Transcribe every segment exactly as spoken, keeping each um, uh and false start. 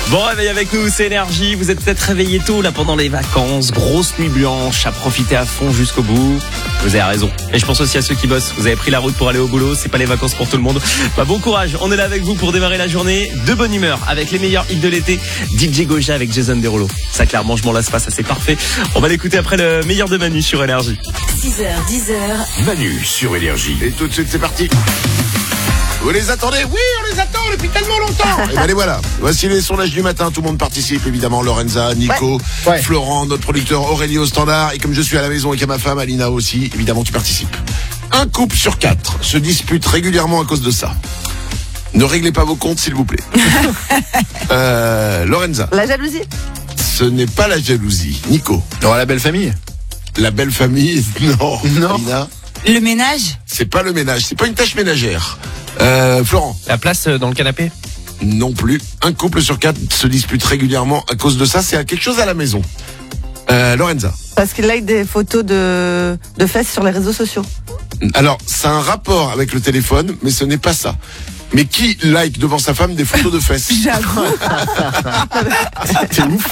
Bon réveil avec nous, c'est Énergie. Vous êtes peut-être réveillés tôt là pendant les vacances. Grosse nuit blanche à profiter à fond jusqu'au bout. Vous avez raison. Et je pense aussi à ceux qui bossent. Vous avez pris la route pour aller au boulot. C'est pas les vacances pour tout le monde. Bah, bon courage. On est là avec vous pour démarrer la journée de bonne humeur avec les meilleurs hits de l'été. D J Goja avec Jason Derulo. Ça clairement je m'en lasse pas, ça c'est parfait. On va l'écouter après le meilleur de Manu sur Énergie. six heures, dix heures. Manu sur Énergie. Et tout de suite, c'est parti. Vous les attendez? Oui, on les attend depuis tellement longtemps. Et ben les voilà. Voici les sondages du matin. Tout le monde participe, évidemment. Lorenza, Nico, Ouais. Ouais. Florent, notre producteur Aurélie au standard. Et comme je suis à la maison et qu'à ma femme, Alina aussi, évidemment, tu participes. Un couple sur quatre se dispute régulièrement à cause de ça. Ne réglez pas vos comptes, s'il vous plaît. euh, Lorenza. La jalousie. Ce n'est pas la jalousie. Nico. Dans la belle famille. La belle famille. Non. Non. Alina. Le ménage? C'est pas le ménage. C'est pas une tâche ménagère. Euh, Florent. La place dans le canapé. Non plus. Un couple sur quatre se dispute régulièrement à cause de ça. C'est quelque chose à la maison. Euh, Lorenza. Parce qu'il like des photos de, de fesses sur les réseaux sociaux. Alors, ça a un rapport avec le téléphone, mais ce n'est pas ça. Mais qui like devant sa femme des photos de fesses? J'avoue. C'est ouf.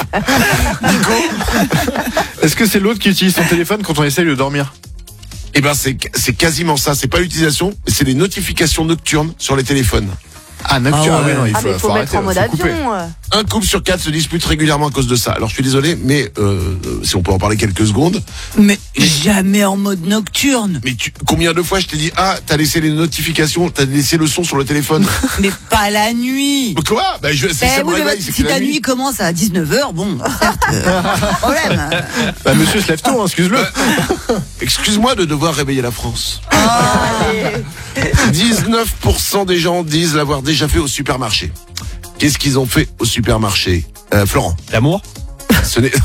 Est-ce que c'est l'autre qui utilise son téléphone quand on essaye de dormir? Eh ben, c'est, c'est quasiment ça. C'est pas l'utilisation, mais c'est les notifications nocturnes sur les téléphones. Ah, nocturne. Ah ouais. oui, non, il Ah faut, mais il faut, mettre arrêter, en mode faut couper. avion. euh. Un couple sur quatre se dispute régulièrement à cause de ça. Alors, je suis désolé, mais euh, si on peut en parler quelques secondes. Mais jamais en mode nocturne. Mais tu, combien de fois je t'ai dit, ah, t'as laissé les notifications, t'as laissé le son sur le téléphone? Mais pas la nuit. Quoi? Ben, je, c'est Eh ça mon oui, mais réveil, c'est si que la ta nuit nuit. commence à dix-neuf heures, bon, certes, euh, problème. Bah, monsieur se lève tôt, hein, excuse-le. Excuse-moi de devoir réveiller la France. Allez. dix-neuf pour cent des gens disent l'avoir déjà fait au supermarché. Qu'est-ce qu'ils ont fait au supermarché? euh, Florent. L'amour. Ce n'est...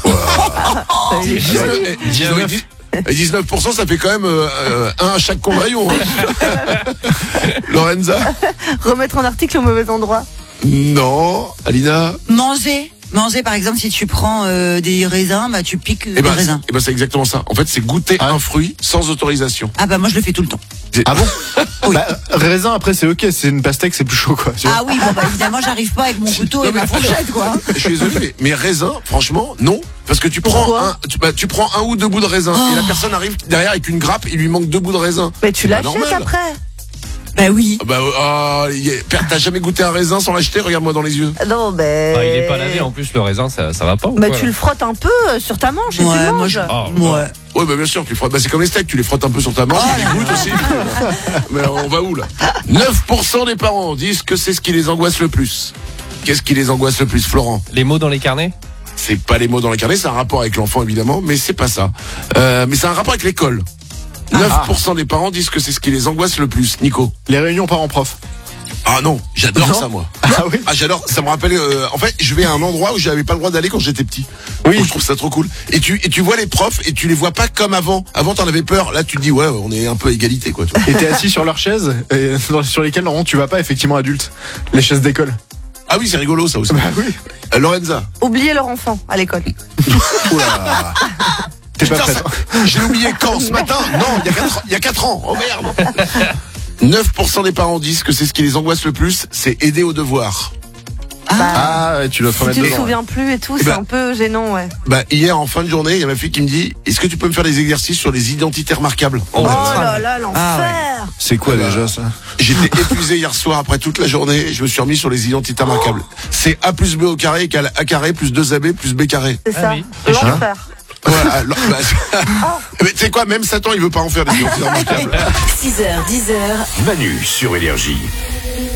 dix-neuf, dix-neuf pour cent, ça fait quand même euh, euh, un à chaque convaillon. Hein. Lorenza. Remettre un article au mauvais endroit. Non. Alina. Manger. Manger, par exemple, si tu prends euh, des raisins, bah tu piques euh, Eh ben, des raisins. eh ben, c'est exactement ça. En fait, c'est goûter Ah. un fruit sans autorisation. Ah bah moi je le fais tout le temps. Ah bon? Oui. Bah, raisin, après, c'est ok. C'est une pastèque, c'est plus chaud, quoi. tu vois. Ah oui, bon bah évidemment j'arrive pas avec mon couteau et Non, mais ma fourchette quoi. Je suis désolé, mais, mais raisin, franchement, non. Parce que tu prends Pourquoi un, tu, bah, tu prends un ou deux bouts de raisin et la personne arrive derrière avec une grappe, il lui manque deux bouts de raisin. Mais tu C'est pas l'achètes normal. après. Bah oui. Ah Bah, ah, y a- Père, t'as jamais goûté un raisin sans l'acheter? Regarde-moi dans les yeux. Non, mais. Ah, il est pas lavé en plus le raisin, ça, ça va pas ou Bah quoi, tu là le frottes un peu euh, sur ta manche et Ouais, tu le moi manges. je. Ah, Ouais. Ouais, bah bien sûr, tu frottes. Bah, c'est comme les steaks, tu les frottes un peu sur ta manche, tu les goûtes aussi. Mais on va où là? neuf pour cent des parents disent que c'est ce qui les angoisse le plus. Qu'est-ce qui les angoisse le plus, Florent? Les mots dans les carnets. C'est pas les mots dans le carnet, c'est un rapport avec l'enfant évidemment, mais c'est pas ça. Euh, mais c'est un rapport avec l'école. neuf pour cent des parents disent que c'est ce qui les angoisse le plus. Nico. Les réunions parents-prof. Ah non, j'adore Non. ça moi. Ah oui? Ah j'adore, ça me rappelle euh, en fait, je vais à un endroit où j'avais pas le droit d'aller quand j'étais petit. Oui. Donc, je trouve ça trop cool. Et tu et tu vois les profs et tu les vois pas comme avant. Avant t'en avais peur, là tu te dis ouais, on est un peu à égalité quoi. tu vois. Et t'es assis sur leur chaise, et, dans- sur lesquelles, normalement, tu vas pas, effectivement, adulte. Les chaises d'école. Ah oui, c'est rigolo ça aussi. Bah oui. Euh, Lorenza. Oublier leur enfant à l'école. Oula. T'es pas Putain, prête. ça- j'ai oublié quand ce matin. Non, il y a quatre il y a quatre ans. Oh merde. neuf pour cent des parents disent que c'est ce qui les angoisse le plus, c'est aider aux devoirs. Ah, ouais, tu dois te Si remettre tu te dedans. souviens plus et tout, Eh c'est ben- un peu gênant, ouais. Bah hier en fin de journée, il y a ma fille qui me dit est-ce que tu peux me faire des exercices sur les identités remarquables? Oh là là, l'enfer. Ah C'est quoi, Ah bah. déjà, ça? J'étais épuisé hier soir après toute la journée et je me suis remis sur les identités remarquables. C'est A plus B au carré égale A carré plus deux A B plus B carré. C'est Ah ça. oui. L'enfer. Voilà, alors, bah, mais tu sais quoi, même Satan il veut pas en faire des identités remarquables. six heures, dix heures. Manu sur Énergie.